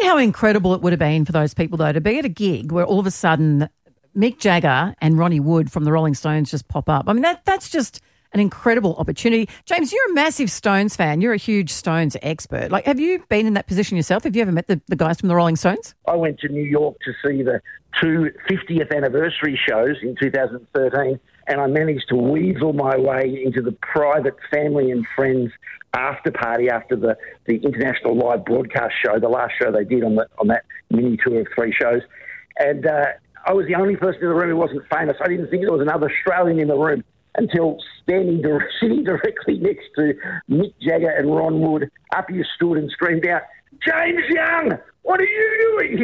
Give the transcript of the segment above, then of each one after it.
Imagine how incredible it would have been for those people, though, to be at a gig where all of a sudden Mick Jagger and Ronnie Wood from the Rolling Stones just pop up. I mean, that's just an incredible opportunity. James, you're a massive Stones fan. You're a huge Stones expert. Like, have you been in that position yourself? Have you ever met the guys from the Rolling Stones? I went to New York to see the two 50th anniversary shows in 2013, and I managed to weasel my way into the private family and friends after party after the international live broadcast show, the last show they did on that mini tour of 3 shows. And I was the only person in the room who wasn't famous. I didn't think there was another Australian in the room until sitting directly next to Mick Jagger and Ron Wood. Up you stood and screamed out, "James Young, what are you doing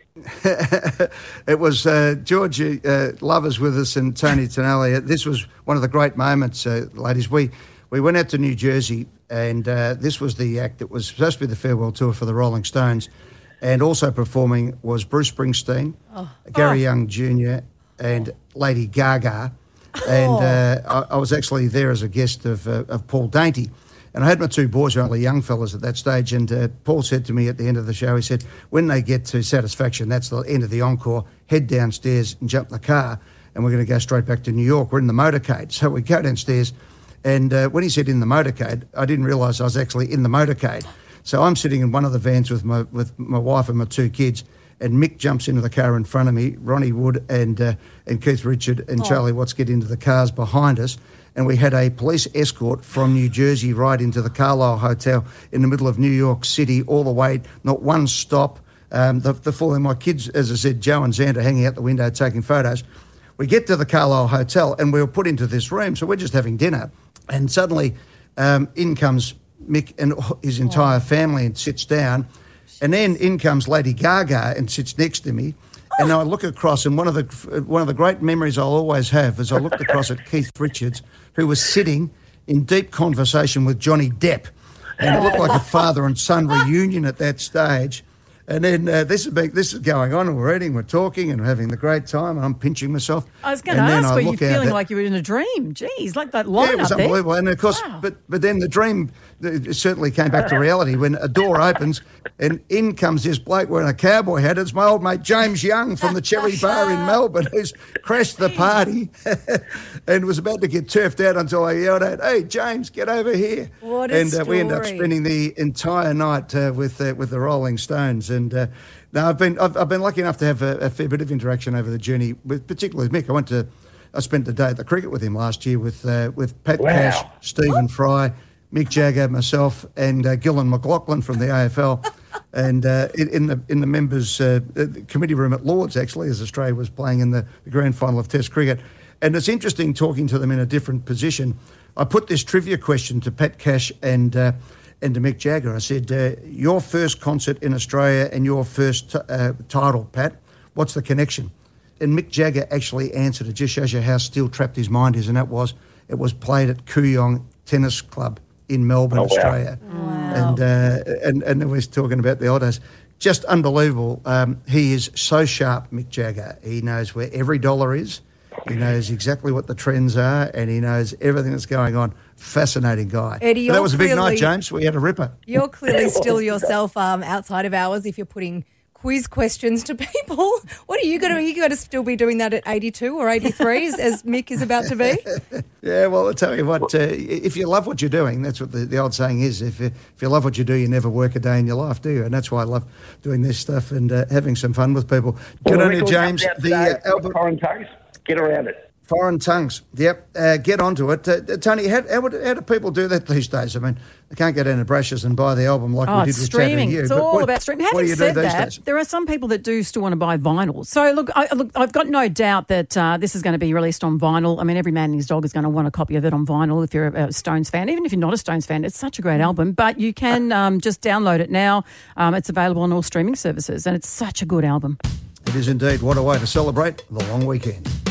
here?" It was George Lovers with us and Tony Tonelli. This was one of the great moments, ladies. We went out to New Jersey, and this was the act that was supposed to be the farewell tour for the Rolling Stones. And also performing was Bruce Springsteen, Gary Young Jr. and Lady Gaga. And I was actually there as a guest of Paul Dainty. And I had my 2 boys, who were only young fellas at that stage, and Paul said to me at the end of the show, he said, when they get to Satisfaction, that's the end of the encore, head downstairs and jump in the car, and we're going to go straight back to New York. We're in the motorcade. So we go downstairs, and when he said in the motorcade, I didn't realise I was actually in the motorcade. So I'm sitting in one of the vans with my wife and my 2 kids, and Mick jumps into the car in front of me, Ronnie Wood and Keith Richard and Charlie Watts get into the cars behind us, and we had a police escort from New Jersey right into the Carlisle Hotel in the middle of New York City, all the way, not one stop. The full, and my kids, as I said, Joe and Xander hanging out the window taking photos. We get to the Carlisle Hotel and we were put into this room, so we're just having dinner, and suddenly in comes Mick and his entire family and sits down. And then in comes Lady Gaga and sits next to me. And I look across, and one of the great memories I'll always have is I looked across at Keith Richards, who was sitting in deep conversation with Johnny Depp. And it looked like a father and son reunion at that stage. And then this is going on, and we're eating, we're talking, and we're having the great time, and I'm pinching myself. I was going to ask, were you feeling like you were in a dream? Geez, like that line it was up unbelievable. there. And of course, but then the dream certainly came back to reality when a door opens and in comes this bloke wearing a cowboy hat. It's my old mate James Young from the Cherry Bar in Melbourne, who's crashed the party and was about to get turfed out until I yelled out, "Hey, James, get over here!" What a story. We ended up spending the entire night with the Rolling Stones. And now I've been lucky enough to have a fair bit of interaction over the journey, particularly with Mick. I spent the day at the cricket with him last year with Pat Cash, Stephen Fry, Mick Jagger, myself, and Gillan McLaughlin from the AFL, and in the members' committee room at Lords, actually, as Australia was playing in the grand final of Test cricket. And it's interesting talking to them in a different position. I put this trivia question to Pat Cash and to Mick Jagger. I said, your first concert in Australia and your first title, Pat, what's the connection? And Mick Jagger actually answered. It just shows you how steel-trapped his mind is, and it was played at Kooyong Tennis Club in Melbourne, Australia. Wow. And we're talking about the old days. Just unbelievable. He is so sharp, Mick Jagger. He knows where every dollar is. He knows exactly what the trends are, and he knows everything that's going on. Fascinating guy. Eddie, that was a big night, James. We had a ripper. You're clearly still yourself outside of hours if you're putting quiz questions to people. What are you going to? Are you going to still be doing that at 82 or 83 as Mick is about to be? Yeah, well, I'll tell you what, if you love what you're doing, that's what the old saying is, if you love what you do, you never work a day in your life, do you? And that's why I love doing this stuff and having some fun with people. Good on you, James. The album, Foreign Tongues, get around it. Foreign Tongues, yep. Get onto it. Tony, how do people do that these days? I mean, they can't go down to Brashes and buy the album like we did with streaming. Chatting You. It's all about streaming. Having said that, days? there are some people that do still want to buy vinyl. So, look, I've got no doubt that this is going to be released on vinyl. I mean, every man and his dog is going to want a copy of it on vinyl if you're a Stones fan. Even if you're not a Stones fan, it's such a great album. But you can just download it now. It's available on all streaming services, and it's such a good album. It is indeed. What a way to celebrate the long weekend.